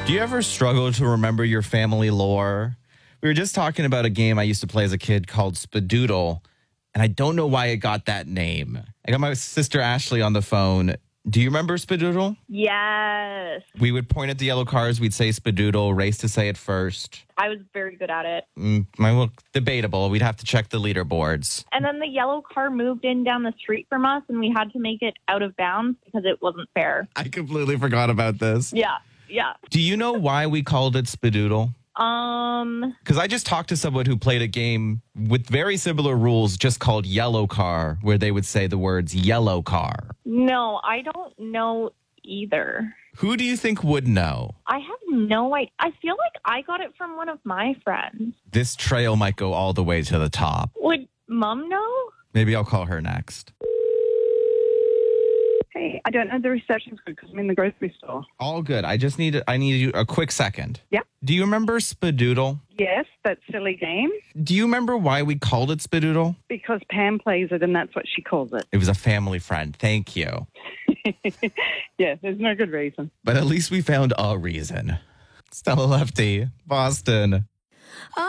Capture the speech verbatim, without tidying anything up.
Do you ever struggle to remember your family lore? We were just talking about a game I used to play as a kid called Spadoodle, and I don't know why it got that name. I got my sister Ashley on the phone. Do you remember Spadoodle? Yes. We would point at the yellow cars. We'd say Spadoodle, race to say it first. I was very good at it. Mm, well, debatable. We'd have to check the leaderboards. And then the yellow car moved in down the street from us, and we had to make it out of bounds because it wasn't fair. I completely forgot about this. Yeah, yeah. Do you know why we called it Spadoodle? Um, Because I just talked to someone who played a game with very similar rules just called Yellow Car, where they would say the words yellow car. no, I don't know either. Who do you think would know? I have no idea. I feel like I got it from one of my friends. This trail might go all the way to the top. Would Mom know? Maybe I'll call her next. Hey, I don't know the reception's good because I'm in the grocery store. All good. I just need I need you a quick second. Yeah. Do you remember Spadoodle? Yes, that silly game, Do you remember why we called it Spadoodle? because Pam plays it and that's what she calls it. It was a family friend. Thank you. Yeah, there's no good reason. But at least we found a reason. Stella Lefty, Boston.